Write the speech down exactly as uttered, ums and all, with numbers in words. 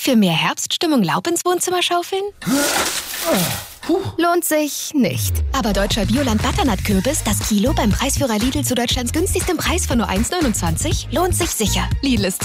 Für mehr Herbststimmung Laub ins Wohnzimmer schaufeln? Lohnt sich nicht. Aber deutscher Bioland Butternut-Kürbis, das Kilo beim Preisführer Lidl zu Deutschlands günstigstem Preis von nur eins neunundzwanzig, lohnt sich sicher. Lidl ist